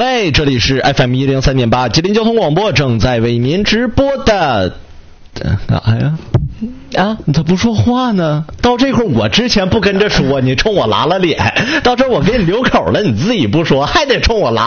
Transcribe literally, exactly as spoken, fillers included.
喂，这里是 F M 一零三点八吉林交通广播，正在为您直播的。干啥呀？啊，你咋不说话呢？到这会儿我之前不跟着说，你冲我拉了脸，到这儿我给你留口了，你自己不说，还得冲我拉。